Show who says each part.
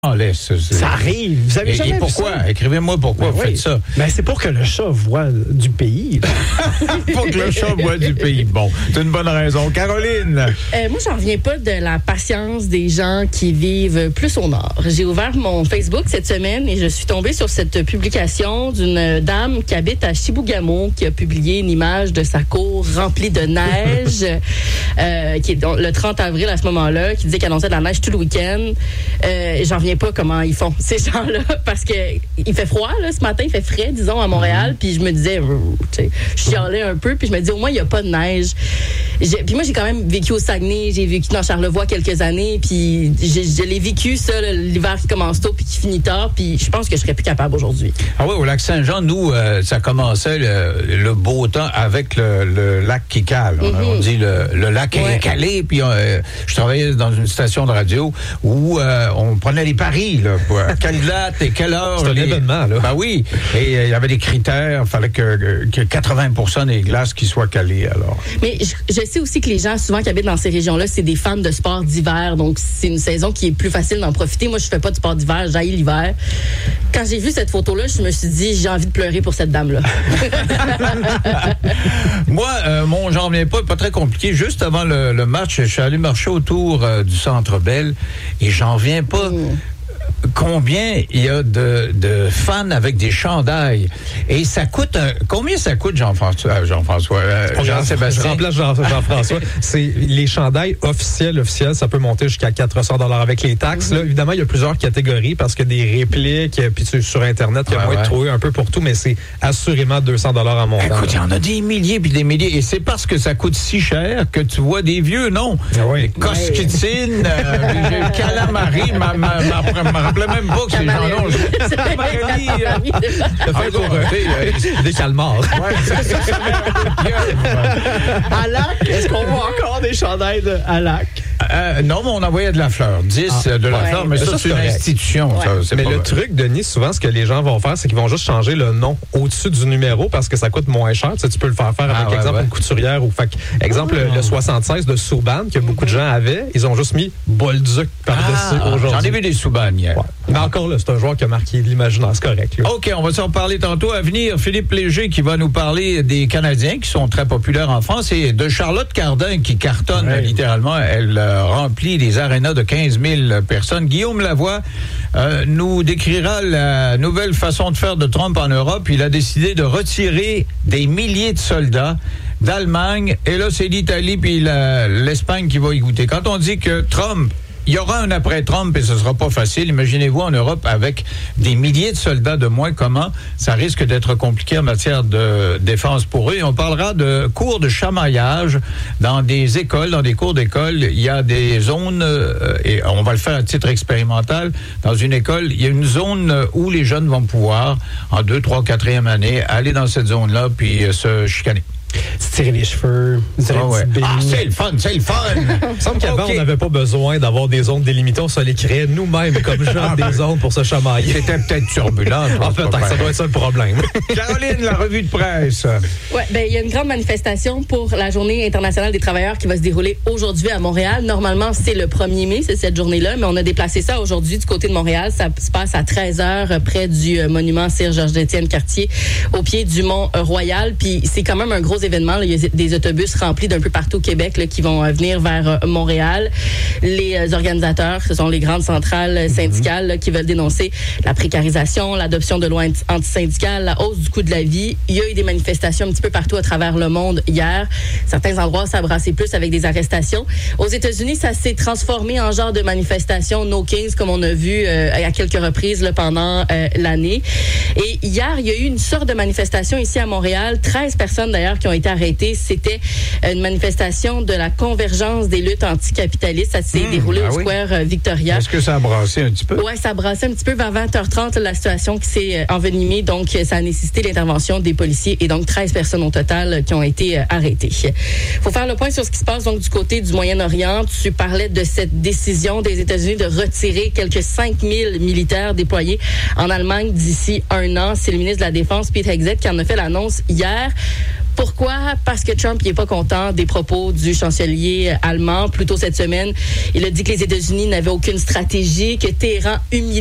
Speaker 1: en laisse.
Speaker 2: Ça arrive. Vous avez jamais
Speaker 1: et pourquoi?
Speaker 2: vu ça?
Speaker 1: Écrivez-moi pourquoi vous faites ça.
Speaker 2: Ben, c'est pour que le chat voit du pays.
Speaker 1: Pour que le chat voit du pays. Bon, c'est une bonne raison. Caroline?
Speaker 3: Moi, j'en reviens pas de la patience des gens qui vivent plus au nord. J'ai ouvert mon Facebook cette semaine et je suis tombée sur cette publication d'une dame qui habite à Chibougamau qui a publié une image de sa cour remplie de neige qui est le 30 avril à ce moment-là, qui disait qu'elle annonçait de la neige tout le week-end. J'en reviens pas comment ils font, ces gens-là, parce que il fait froid, là, ce matin, il fait frais, disons, à Montréal, puis je me disais, tu sais, je chialais un peu, puis je me dis, au moins, il n'y a pas de neige. Puis moi, j'ai quand même vécu au Saguenay, j'ai vécu dans Charlevoix quelques années, puis je l'ai vécu, ça, l'hiver qui commence tôt, puis qui finit tard, puis je pense que je serais plus capable aujourd'hui.
Speaker 1: Ah oui, au lac Saint-Jean, nous, ça commençait le beau temps avec le lac qui cale. On dit le lac est calé, puis je travaillais dans une station de radio où on prenait les paris, là, à quelle date et quelle heure.
Speaker 4: C'était un événement, là.
Speaker 1: Ben oui, et il y avait des critères, il fallait que 80% des glaces qui soient calées, alors.
Speaker 3: Mais je sais aussi que les gens, souvent, qui habitent dans ces régions-là, c'est des fans de sport d'hiver, donc c'est une saison qui est plus facile d'en profiter. Moi, je fais pas de sport d'hiver, j'haïs l'hiver. Quand j'ai vu cette photo-là, je me suis dit, j'ai envie de pleurer pour cette dame-là.
Speaker 1: Moi, j'en reviens pas très compliqué. Juste avant le match, je suis allé marcher autour du Centre Bell et j'en reviens pas. Combien il y a de fans avec des chandails. Et ça coûte... combien ça coûte, Jean-François? Jean-Sébastien?
Speaker 4: Je remplace Jean-François. C'est les chandails officiels, ça peut monter jusqu'à 400 $ avec les taxes. Là, évidemment, il y a plusieurs catégories parce que des répliques, puis sur Internet, il y a moyen de trouver un peu pour tout, mais c'est assurément 200 $ en montant.
Speaker 1: Écoute, il y en a des milliers puis des milliers. Et c'est parce que ça coûte si cher que tu vois des vieux, non?
Speaker 4: Oui.
Speaker 1: Koskitine, Calamari, me rappelais même pas que ces gens-là. Marie,
Speaker 4: des calmars.
Speaker 1: Ouais, ça
Speaker 2: À Lac, est-ce qu'on voit encore des chandails à Lac?
Speaker 1: Non, mais on envoyait de la fleur. 10 de la fleur, mais ça, c'est une institution.
Speaker 3: Ouais.
Speaker 1: Ça, c'est
Speaker 4: Mais
Speaker 1: pas
Speaker 4: le
Speaker 1: vrai.
Speaker 4: truc, Denis, souvent, ce que les gens vont faire, c'est qu'ils vont juste changer le nom au-dessus du numéro parce que ça coûte moins cher. Tu sais, tu peux le faire avec, exemple, une couturière ou, exemple, le 76 de Souban, que beaucoup de gens avaient, ils ont juste mis Bolduc par-dessus aujourd'hui.
Speaker 1: J'en ai vu des Souban hier.
Speaker 4: Ouais. Mais encore là, c'est un joueur qui a marqué l'imaginaire, c'est correct. Là.
Speaker 1: OK, on va s'en parler tantôt. À venir, Philippe Léger qui va nous parler des Canadiens qui sont très populaires en France et de Charlotte Cardin qui cartonne littéralement. Elle remplit les arénas de 15 000 personnes. Guillaume Lavoie nous décrira la nouvelle façon de faire de Trump en Europe. Il a décidé de retirer des milliers de soldats d'Allemagne. Et là, c'est l'Italie puis l'Espagne qui va y goûter. Quand on dit que Trump... Il y aura un après-Trump et ce sera pas facile. Imaginez-vous en Europe avec des milliers de soldats de moins, comment ça risque d'être compliqué en matière de défense pour eux. Et on parlera de cours de chamaillage dans des écoles, dans des cours d'école. Il y a des zones, et on va le faire à titre expérimental, dans une école, il y a une zone où les jeunes vont pouvoir, en 2, 3, 4e année, aller dans cette zone-là puis se chicaner.
Speaker 2: Se tirer les cheveux,
Speaker 1: c'est le fun, c'est le fun!
Speaker 4: Il me semble qu'avant, on n'avait pas besoin d'avoir des zones délimitées. On se les créait nous-mêmes comme gens des zones pour se chamailler.
Speaker 1: C'était peut-être turbulent.
Speaker 4: Peut-être, ça doit être ça le problème.
Speaker 1: Caroline, la revue de presse.
Speaker 3: Oui, bien, il y a une grande manifestation pour la Journée internationale des travailleurs qui va se dérouler aujourd'hui à Montréal. Normalement, c'est le 1er mai, c'est cette journée-là, mais on a déplacé ça aujourd'hui du côté de Montréal. Ça se passe à 13h près du monument Sir-Georges-Étienne Cartier, au pied du Mont-Royal. Puis c'est quand même un gros événement. Là. Il y a des autobus remplis d'un peu partout au Québec là, qui vont venir vers Montréal. Les organisateurs, ce sont les grandes centrales syndicales là, qui veulent dénoncer la précarisation, l'adoption de lois antisyndicales, la hausse du coût de la vie. Il y a eu des manifestations un petit peu partout à travers le monde hier. Certains endroits, ça a brassé plus avec des arrestations. Aux États-Unis, ça s'est transformé en genre de manifestation No Kings, comme on a vu à quelques reprises là, pendant l'année. Et hier, il y a eu une sorte de manifestation ici à Montréal. 13 personnes, d'ailleurs, qui ont été arrêtées. C'était une manifestation de la convergence des luttes anticapitalistes. Ça s'est déroulé au Square Victoria.
Speaker 1: Est-ce que ça a brassé un petit peu?
Speaker 3: Oui, ça a brassé un petit peu. Vers 20h30, la situation qui s'est envenimée. Donc, ça a nécessité l'intervention des policiers et donc 13 personnes au total qui ont été arrêtées. Il faut faire le point sur ce qui se passe donc du côté du Moyen-Orient. Tu parlais de cette décision des États-Unis de retirer quelques 5000 militaires déployés en Allemagne d'ici un an. C'est le ministre de la Défense, Pete Hegseth, qui en a fait l'annonce hier. Pourquoi? Parce que Trump n'est pas content des propos du chancelier allemand. Plus tôt cette semaine, il a dit que les États-Unis n'avaient aucune stratégie, que Téhéran humiliait